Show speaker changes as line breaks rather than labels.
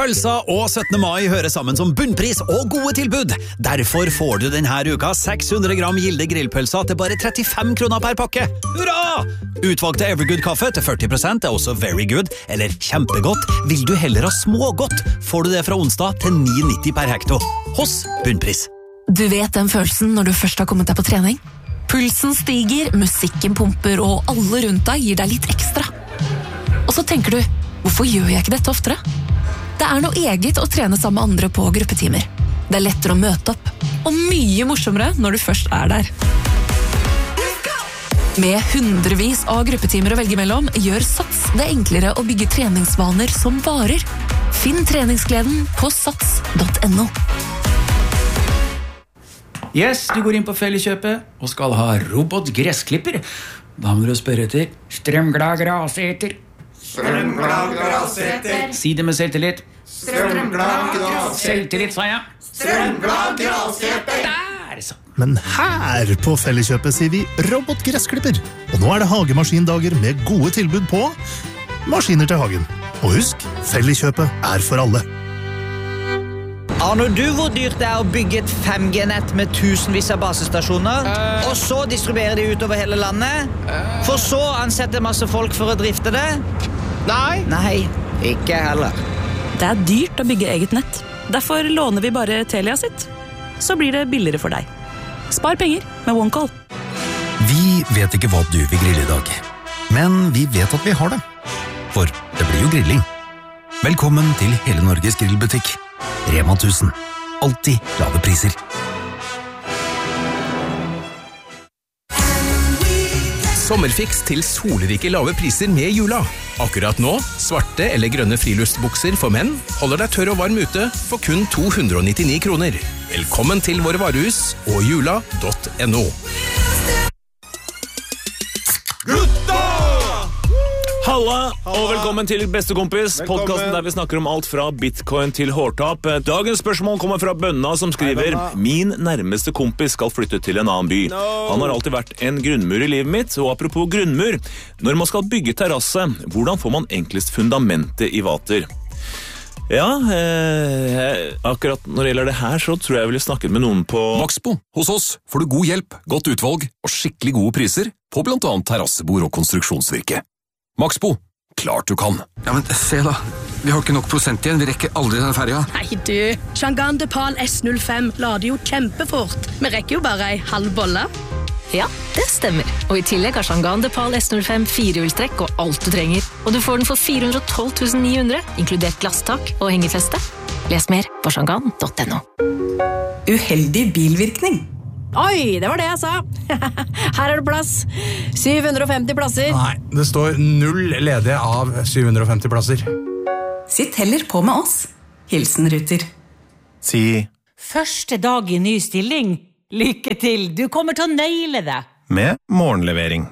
Pølser og 17. mai hører sammen som bunnpris og gode tilbud. Derfor får du denne uka 600 gram Gilde grillpølser til bare 35 kroner per pakke. Hurra! Utvalgte Evergood-kaffe til 40% også very good, eller kjempegodt. Vil du heller ha smågodt, får du det fra onsdag til 9,90 per hekto. Hos bunnpris.
Du vet den følelsen når du først har kommet deg på trening? Pulsen stiger, musikken pumper, og alle rundt deg gir deg litt ekstra. Og så tenker du, hvorfor gjør jeg ikke dette oftere? Det noe eget å trene sammen med andre på gruppetimer. Det lettere å møte opp, og mye morsommere når du først der. Med hundrevis av gruppetimer å velge mellom, gjør Sats det enklere å bygge treningsvaner som varer. Finn treningsgleden på sats.no.
Yes, du går inn på Felleskjøpet og skal ha robotgressklipper. Da må du spørre etter strømglad graseter.
Strømglad graseter.
Si det med selvtillit.
Strømglad graseter.
Selvtillit, sa jeg.
Strømglad graseter.
Der, så.
Men her på Felleskjøpet sier vi robotgressklipper. Og nå det hagemaskindager med gode tilbud på maskiner til hagen. Og husk, Felleskjøpet for alle.
Aner du hvor dyrt det å bygge et 5G-nett med tusenvis av basestasjoner, og så distribuere de utover hele landet, for så ansette masse folk for å drifte det? Nei, ikke heller.
Det dyrt å bygge eget nett. Derfor låner vi bare Telia sitt. Så blir det billigere for deg. Spar penger med OneCall.
Vi vet ikke hva du vil grille i dag, men vi vet at vi har det. For det blir jo grilling. Velkommen til Hele Norges grillbutikk. Rema 1000. Alltid lave priser.
Sommerfiks til solrike lave priser med jula. Akkurat nå, svarte eller grønne friluftsbukser for menn holder deg tørr og varm ute for kun 299 kroner. Velkommen til våre varehus og jula.no.
Halla, og velkommen til Bestekompis, podcasten der vi snakker om alt fra bitcoin til hårtap. Dagens spørsmål kommer fra Bønna som skriver: Min nærmeste kompis skal flytte til en annen by. Han har alltid vært en grunnmur i livet mitt, og apropos grunnmur, når man skal bygge terrasse, hvordan får man enklest fundamentet i vater? Ja, akkurat når det gjelder det her, så tror jeg ville snakket med noen på
Maxbo. Hos oss får du god hjelp, godt utvalg og skikkelig gode priser på blant annet terrassebord og konstruksjonsvirke. Maxbo, klart du kan.
Ja, men se da. Vi har ikke nok prosent igjen. Vi rekker aldri denne ferja.
Nei du, Chang'an Depal S05 lader jo kjempefort. Vi rekker jo bare en halv bolle.
Ja, det stemmer. Og i tillegg har Chang'an Depal S05 firehjulstrekk og alt du trenger. Og du får den for 412 900, inkludert glasstak og hengefeste. Les mer på chang'an.no.
Uheldig bilvirkning. Oi, det var det jeg sa. Her det plass. 750 plasser.
Nei, det står 0 ledige av 750 plasser.
Sitt heller på med oss. Hilsen Ruter.
Si første dag i ny stilling. Lykke til, du kommer til å naile det.
Med morgenlevering.